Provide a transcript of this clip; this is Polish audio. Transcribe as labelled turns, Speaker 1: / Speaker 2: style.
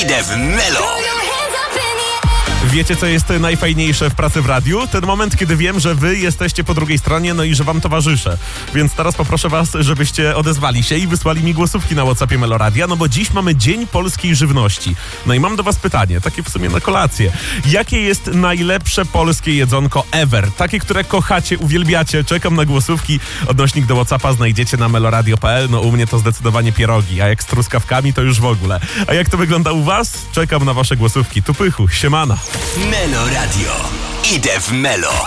Speaker 1: Idę w Melo.
Speaker 2: Wiecie, co jest najfajniejsze w pracy w radiu? Ten moment, kiedy wiem, że wy jesteście po drugiej stronie, no i że wam towarzyszę. Więc teraz poproszę was, żebyście odezwali się i wysłali mi głosówki na WhatsAppie Meloradia, no bo dziś mamy Dzień Polskiej Żywności. No i mam do was pytanie, takie w sumie na kolację. Jakie jest najlepsze polskie jedzonko ever? Takie, które kochacie, uwielbiacie. Czekam na głosówki. Odnośnik do WhatsAppa znajdziecie na meloradio.pl. No u mnie to zdecydowanie pierogi, a jak z truskawkami to już w ogóle. A jak to wygląda u was? Czekam na wasze głosówki. Tu pychu, siemana.
Speaker 1: Melo Radio. Idę w Melo.